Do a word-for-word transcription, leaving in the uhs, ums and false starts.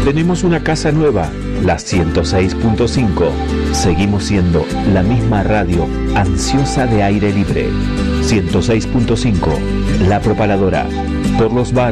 Tenemos una casa nueva, la ciento seis punto cinco. Seguimos siendo la misma radio ansiosa de aire libre. ciento seis punto cinco, La Propaladora. Por los barrios.